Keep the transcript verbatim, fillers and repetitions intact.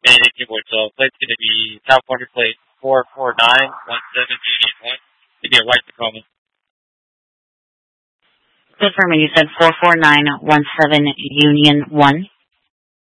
And eighteen point so plate's going to be California plate four four nine one seven Union one. It's going to be a white Tacoma. Confirming, you said four four nine one seven Union one.